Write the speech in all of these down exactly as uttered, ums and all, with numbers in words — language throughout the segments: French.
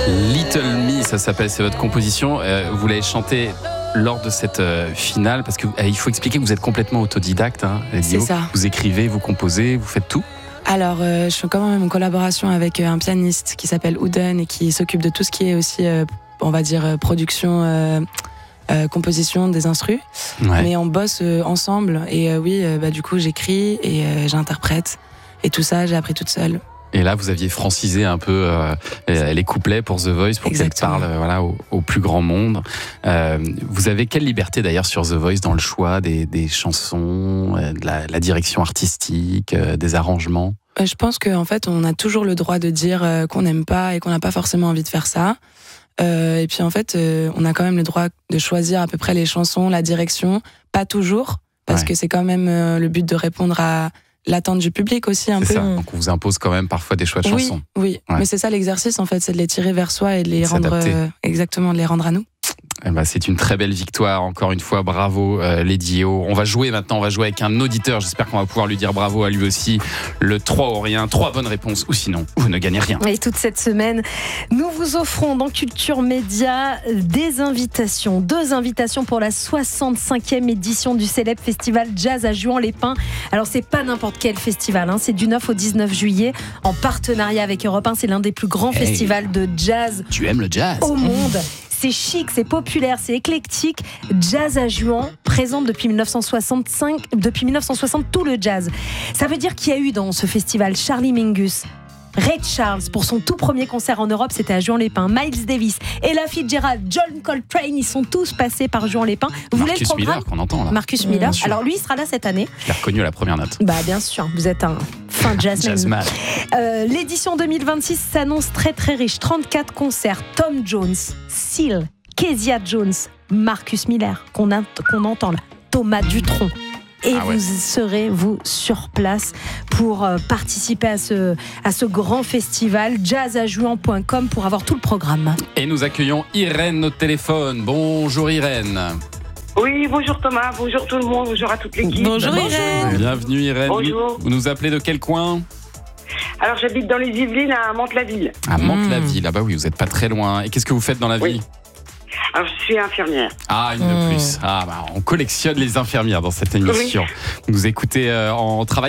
Little Me, ça s'appelle, c'est votre composition. Euh, vous l'avez chantée lors de cette euh, finale, parce qu'il euh, faut expliquer que vous êtes complètement autodidacte. Hein, c'est ça. Vous écrivez, vous composez, vous faites tout. Alors, euh, je fais quand même en collaboration avec un pianiste qui s'appelle Ouden et qui s'occupe de tout ce qui est aussi, euh, on va dire, production, euh, euh, composition des instrus. Ouais. Mais on bosse euh, ensemble et euh, oui, euh, bah, du coup, j'écris et euh, j'interprète. Et tout ça, j'ai appris toute seule. Et là, vous aviez francisé un peu euh, les couplets pour The Voice, pour qu'elle parle euh, voilà, au, au plus grand monde. Euh, vous avez quelle liberté d'ailleurs sur The Voice dans le choix des, des chansons, euh, de la, la direction artistique, euh, des arrangements ? Je pense qu'en fait, on a toujours le droit de dire euh, qu'on n'aime pas et qu'on n'a pas forcément envie de faire ça. Euh, et puis en fait, euh, on a quand même le droit de choisir à peu près les chansons, la direction. Pas toujours, parce ouais. que c'est quand même euh, le but de répondre à l'attente du public aussi un c'est peu. Ça. Donc on vous impose quand même parfois des choix de oui, chansons. Oui, ouais. mais c'est ça l'exercice en fait, c'est de les tirer vers soi et de les rendre euh, exactement, de les rendre à nous. Eh ben, c'est une très belle victoire, encore une fois, bravo euh, Lady O. On va jouer maintenant, on va jouer avec un auditeur, j'espère qu'on va pouvoir lui dire bravo à lui aussi. Le trois ou rien, trois bonnes réponses, ou sinon, vous ne gagnez rien. Et toute cette semaine, nous vous offrons dans Culture Média des invitations, deux invitations pour la soixante-cinquième édition du célèbre festival Jazz à Juan-les-Pins. Alors c'est pas n'importe quel festival, hein, c'est du neuf au dix-neuf juillet, en partenariat avec Europe un, c'est l'un des plus grands hey, festivals de jazz tu aimes le jazz au monde. C'est chic, c'est populaire, c'est éclectique. Jazz à Juan présente depuis dix-neuf cent soixante-cinq, depuis dix-neuf cent soixante tout le jazz. Ça veut dire qu'il y a eu dans ce festival Charlie Mingus, Ray Charles pour son tout premier concert en Europe, c'était à Juan-les-Pins. Miles Davis, Ella Fitzgerald, John Coltrane, ils sont tous passés par Juan-les-Pins. Vous Marcus voulez le programme Miller qu'on entend là. Marcus mmh, Miller. Alors lui, il sera là cette année. Je l'ai reconnu à la première note. Bah bien sûr, vous êtes un fin jazzman. Jazzman. Euh, l'édition deux mille vingt-six s'annonce très très riche. trente-quatre concerts. Tom Jones, Seal, Kezia Jones, Marcus Miller, qu'on, a, qu'on entend là, Thomas Dutronc. Et ah ouais. vous serez, vous, sur place pour euh, participer à ce, à ce grand festival, jazz à juan point com, pour avoir tout le programme. Et nous accueillons Irène au téléphone. Bonjour Irène. Oui, bonjour Thomas, bonjour tout le monde, bonjour à toute l'équipe. Bonjour Irène. Bienvenue Irène. Bonjour. Vous nous appelez de quel coin ? Alors j'habite dans les Yvelines à Mantes-la-Ville. À Mantes-la-Ville, ah bah oui, vous n'êtes pas très loin. Et qu'est-ce que vous faites dans la oui. vie ? Alors, je suis infirmière. Ah, une de plus. Ah, bah, on collectionne les infirmières dans cette émission. Oui. Vous nous écoutez euh, en travaillant ?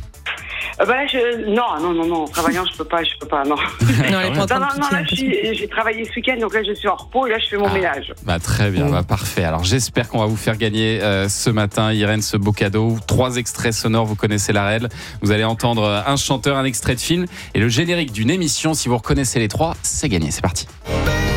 euh, bah là, je... Non, non, non, non. En travaillant, je peux pas, je peux pas, non. non, elle est pas en train non, de non, là, je suis... j'ai travaillé ce week-end, donc là, je suis en repos et là, je fais mon ah, ménage. Bah, très bien, mmh. bah, parfait. Alors, j'espère qu'on va vous faire gagner euh, ce matin, Irène, ce beau cadeau. Trois extraits sonores, vous connaissez la règle. Vous allez entendre un chanteur, un extrait de film et le générique d'une émission. Si vous reconnaissez les trois, c'est gagné. C'est parti.